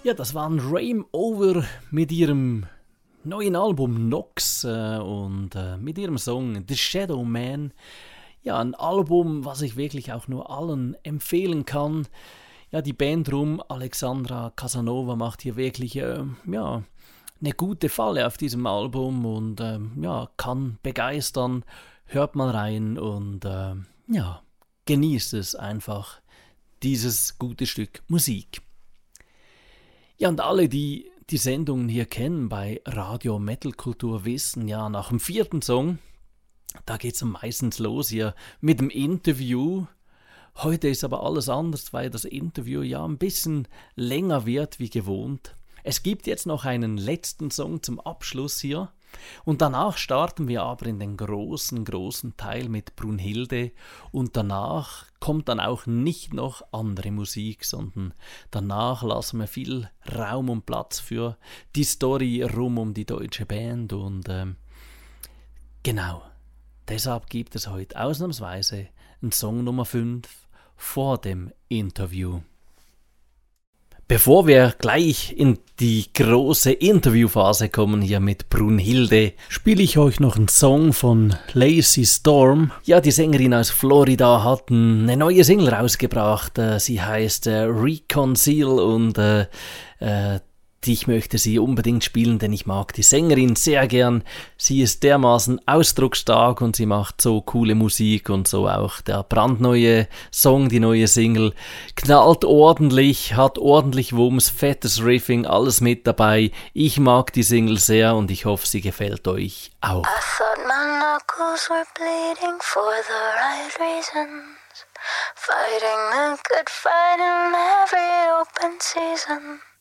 Ja, das waren Rame Over mit ihrem neuen Album Nox und mit ihrem Song The Shadow Man. Ja, ein Album, was ich wirklich auch nur allen empfehlen kann. Ja, die Band rum, Alexandra Casanova, macht hier wirklich eine gute Falle auf diesem Album und kann begeistern. Hört mal rein und genießt es einfach, dieses gute Stück Musik. Ja, und alle, die die Sendungen hier kennen bei Radio Metal Kultur, wissen ja, nach dem 4. Song, da geht es meistens los hier mit dem Interview. Heute ist aber alles anders, weil das Interview ja ein bisschen länger wird wie gewohnt. Es gibt jetzt noch einen letzten Song zum Abschluss hier. Und danach starten wir aber in den großen Teil mit Brunhilde und danach kommt dann auch nicht noch andere Musik, sondern danach lassen wir viel Raum und Platz für die Story rum um die deutsche Band und genau, deshalb gibt es heute ausnahmsweise einen Song Nummer 5 vor dem Interview. Bevor wir gleich in die große Interviewphase kommen hier mit Brunhilde, spiele ich euch noch einen Song von Lacey Storm. Ja, die Sängerin aus Florida hat eine neue Single rausgebracht. Sie heißt Reconcile und ich möchte sie unbedingt spielen, denn ich mag die Sängerin sehr gern. Sie ist dermaßen ausdrucksstark und sie macht so coole Musik und so auch der brandneue Song, die neue Single. Knallt ordentlich, hat ordentlich Wumms, fettes Riffing, alles mit dabei. Ich mag die Single sehr und ich hoffe, sie gefällt euch auch. I thought my knuckles were bleeding for the right reasons. Fighting the good fight in every open season.